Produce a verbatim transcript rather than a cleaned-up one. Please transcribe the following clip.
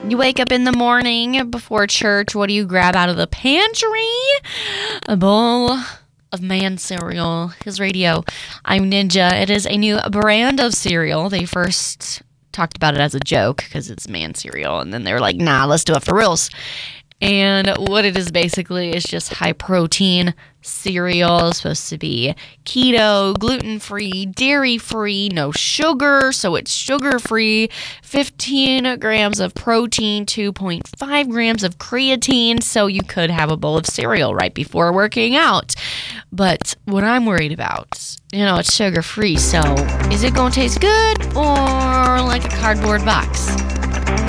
You wake up in the morning before church. What do you grab out of the pantry? A bowl of Man cereal. His radio. I'm Ninja. It is a new brand of cereal. They first talked about it as a joke because it's Man cereal. And then they were like, nah, let's do it for reals. And what it is basically is just high protein cereal. It's supposed to be keto, gluten-free, dairy-free, no sugar, so it's sugar-free, fifteen grams of protein, two point five grams of creatine, so you could have a bowl of cereal right before working out. But what I'm worried about, you know, it's sugar-free, so is it going to taste good or like a cardboard box?